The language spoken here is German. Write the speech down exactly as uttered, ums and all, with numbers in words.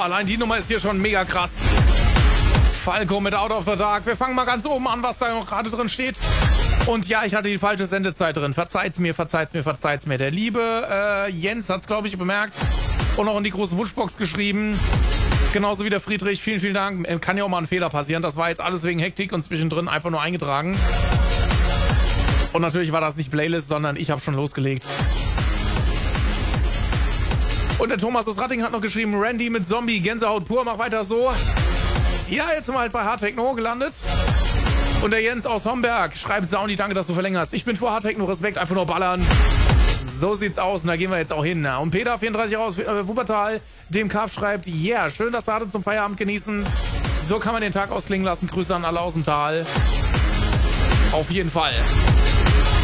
allein die Nummer ist hier schon mega krass. Falco mit Out of the Dark. Wir fangen mal ganz oben an, was da noch gerade drin steht. Und ja, ich hatte die falsche Sendezeit drin. Verzeiht's mir, verzeiht's mir, verzeiht's mir. Der liebe äh, Jens hat's, glaube ich, bemerkt. Und auch in die große Wunschbox geschrieben. Genauso wie der Friedrich. Vielen, vielen Dank. Kann ja auch mal ein Fehler passieren. Das war jetzt alles wegen Hektik und zwischendrin einfach nur eingetragen. Und natürlich war das nicht Playlist, sondern ich habe schon losgelegt. Und der Thomas aus Ratting hat noch geschrieben, Randy mit Zombie, Gänsehaut pur, mach weiter so. Ja, jetzt sind wir halt bei Hard Techno gelandet. Und der Jens aus Homberg schreibt, Sauni, danke, dass du verlängerst. Ich bin vor Hard Techno, Respekt, einfach nur ballern. So sieht's aus und da gehen wir jetzt auch hin. Und Peter, vierunddreißig aus äh, Wuppertal, dem Kaff schreibt, yeah, schön, dass wir Harte zum Feierabend genießen. So kann man den Tag ausklingen lassen. Grüße an alle aus dem Tal. Auf jeden Fall.